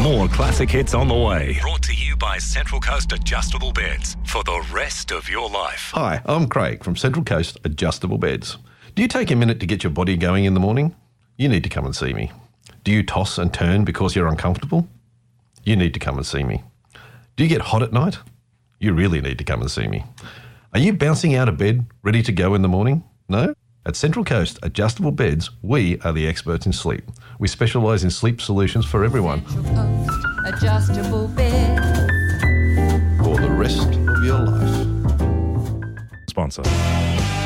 More classic hits on the way. Brought to you by Central Coast Adjustable Beds for the rest of your life. Hi, I'm Craig from Central Coast Adjustable Beds. Do you take a minute to get your body going in the morning? You need to come and see me. Do you toss and turn because you're uncomfortable? You need to come and see me. Do you get hot at night? You really need to come and see me. Are you bouncing out of bed, ready to go in the morning? No? At Central Coast Adjustable Beds, we are the experts in sleep. We specialise in sleep solutions for everyone. Central Coast Adjustable Bed. For the rest of your life. Sponsor.